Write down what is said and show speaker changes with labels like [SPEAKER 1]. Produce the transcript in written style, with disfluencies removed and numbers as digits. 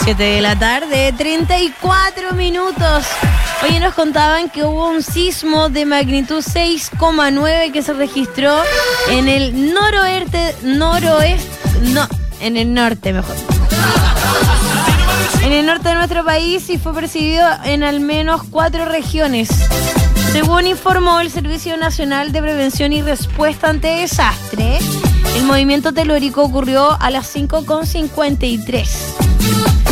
[SPEAKER 1] 7 de la tarde, 34 minutos. Oye, nos contaban que hubo un sismo de magnitud 6,9 que se registró en el en el norte mejor. En el norte de nuestro país y fue percibido en al menos 4 regiones. Según informó el Servicio Nacional de Prevención y Respuesta ante Desastre, el movimiento telúrico ocurrió a las 5:53.